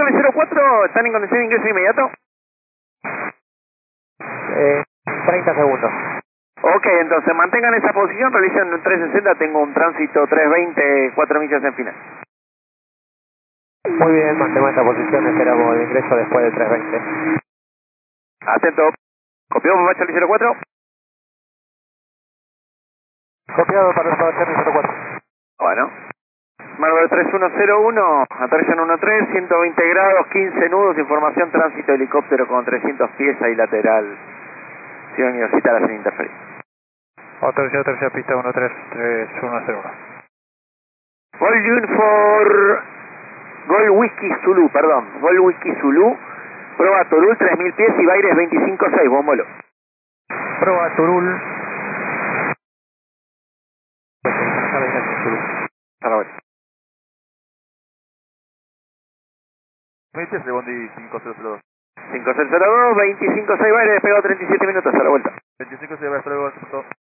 Charlie 04, ¿están en condición de ingreso inmediato? 30 segundos. Ok, entonces mantengan esa posición, realicen un 360, tengo un tránsito 320, 4 millas en final. Muy bien, mantengo esta posición, esperamos el ingreso después del 320. Atento. Copió Papa Charlie 04. Copiado para Charlie 04. Bueno. Marvel 3101, aterrizan 13, 120 grados, 15 nudos, información tránsito helicóptero con 300 pies y lateral. Ciudad Universitaria sin interferir. Autorización tercera pista 133101. Gol Whisky Zulu, perdón. Gol Whisky Zulu. Prueba Turul 3000 pies y Baires 25-6, bombolo. Proba Turul. A la vuelta. 20 de Bondi 5002. 5002, 25-6 Baires, despegado 37 minutos, a la vuelta. 25 se va a